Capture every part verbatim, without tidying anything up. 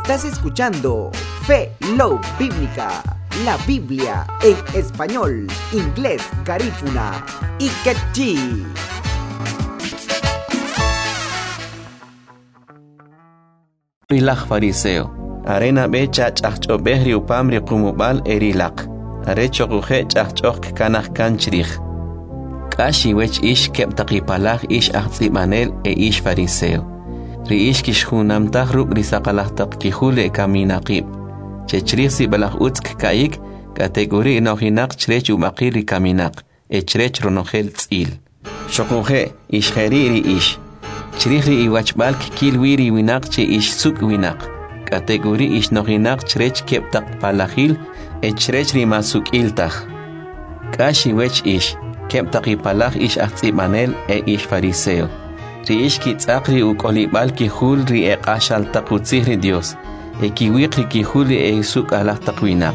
Estás escuchando Fe Love Bíblica, la Biblia en español, inglés, garífuna y quechí. Rilak fariseo, arena becha chachcho behri upamri kumubal erilak, arecho guje chachchok kanach kanchrich. Kashi wech ish keptaqipalak ish achzibanel e ish fariseo. Ri ish kishhunam tahruk risaqalahtak kihule kaminaqib. Chechrisi balak utsk kaik, kategori nohinak chrech umaqiri kaminak, e chrech ronohel tzil. Shokuje ish heriri ish. Chirihri iwachbalk kilwiri winak che ish suk winak. Kategori ish nohinak chrech keptak palahil, e chrech rimasuk iltach. Kashi wech ish, keptak ipalach ish achzibanel e ish fariseo. Ri ish kitzakri ukolibal kihul ri e qashal takutzihri Dios, e kiwikri kihuli e suk alah takwinak.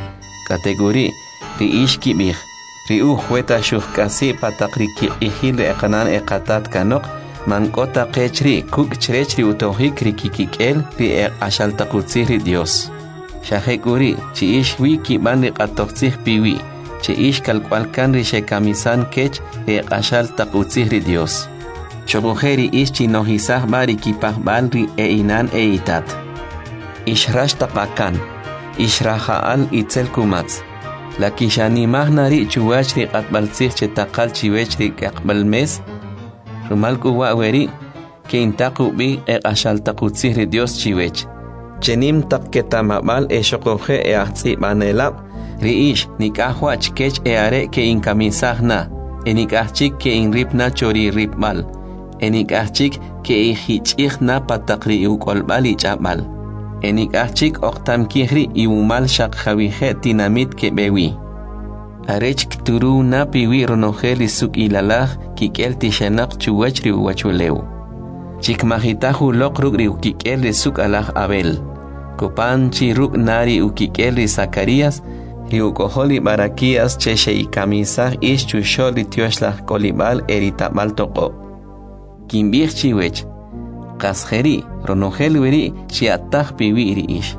Kategori ri ish kibih, ri u hueta shuhkasi patakri kihil e kanan e qatat kanok, man kota qechri kuk chrechri utohikri kikikel ri e qashal takutzihri Dios. Shahekuri chi ish wi kiban ri qatoqtzih piwi, chi ish kalkwalkan ri shekamisan kech e qashal takutzihri Dios. Shogujeri ish chinohisah bari kipah balri e inan e itat. Ishrash tapakan, ishrahaal itzel kumatz. La kishanimah nari chuwachri qatbaltzih chetakal chiwechri kakbalmes. Rumalku waweri, ke intaku bi e ashaltakutzihri Dios chiwech. Chenim takketamabal e shogoje e ahtzi banelab. Ri ish nikahwach kech e are ke inkamisah na. E nikahchik ke inripna chori ripbal. Enik achik ke ihichik na patakri ukolbal ichabal. Enik achik oktam kihri iumal shak jawihe tinamit ke bewi. Arech kturu na piwi ronogel isuk ilalah kikel tishanak chuwachri uwachuleu. Chik mahitahu lokruk ri ukikel isuk alah abel. Kopan chiruk nari ukikel ri Zacarias ri ukoholi barakias cheshe ikamisah ish chusholi tioshlah kolibal eritabal toko. Kimbih chiwech, kasjeri, ronogel weri, chiatah piwiri ish.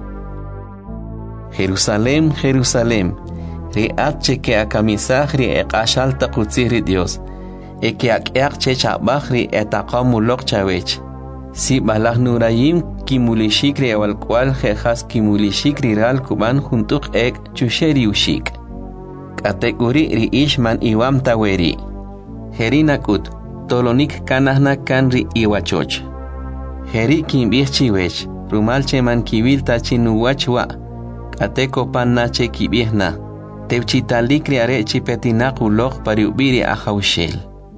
Jerusalem, Jerusalem, ri atche ke akamisah ri eqashal takutzihri Dios, e ke akyak che chabach ri etaqamulok chawech. Si balah nurayim kimulishik ri awal kwal jejas kimulishik ri ral kuban juntuk ek chusheri ushik. Kategori ri ish man iwam taweri. Jerinakut. Tolonik kanahna kanri iwachoch. Heri kimbih chiwech, rumal cheman kibil tachinuwachwa, kateko pannache kibihna, tevchitalikri are chipetinaku log pariubiri ajaushel.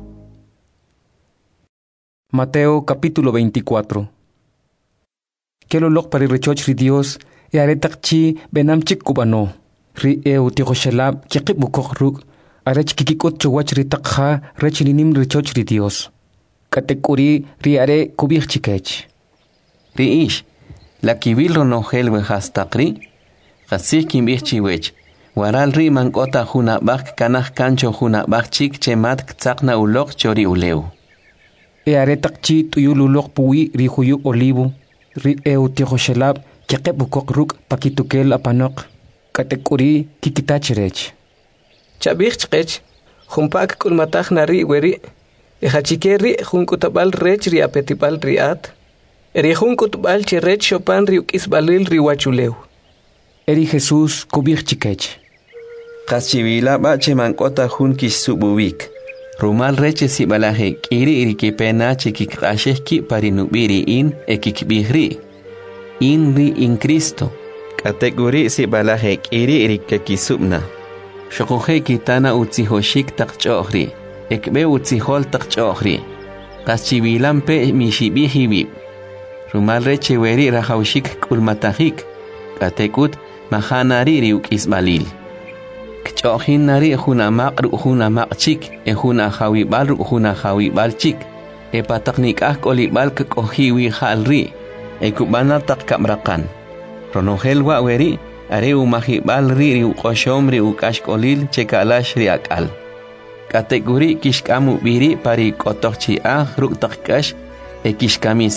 Mateo capítulo veinticuatro. Kelo log parirechoch ri Dios, e aretakchi benamchik kubano, ri eu tihoshelab kikibukok ruk, arech kikikot chowach ri takha rechilinim richoch ri Dios. Katekuri ri are kubich chikech. Ri ish, la kibil ronogel wehastakri, kasih kimbich chiwech, waral ri mankota huna bak kanah kancho huna bak chik chemat ktsakna ulok chori uleu. E are takchi tuyul ulok puwi ri huyu olivu, ri eu tihoshelab kikibukok ruk pakitukel apanok. Katekuri kikitachirech. Chabich chkech, humpak kulmatach nari weri, e hachikeri hunkutabal rech ri apetipal riat, eri hunkutbal chirech chopan ri ukisbalil ri wachuleu. Eri Jesús kubich chikech. Kachivila bache mankota hun kisububik. Rumal reche si balaje kiri iri kipena chikikasheh ki parinubiri in e kikbihri. In ri in Cristo. Kategori si balaje kiri iri kekisubna. Shokuje kitana utzihoshik takchohri, ekbe utzihol takchohri. Kaschivilan pe mishibihibib. Rumal reche weri rahaushik kulmatahik. Katekut mahanari riuk isbalil. Kchohin nari hunamak ru hunamak chik, e hunahawibal ru hunahawibal chik. E pataknik ah kolibal kekohiwi halri, e kubana tak kamrakan. Ronogel wa weri. Are umahibal ri ri uqoshom ri uqashkolil chekalash ri akal. Kategori kishkamu biri pari kotochi ah ruk takkash e kishkamis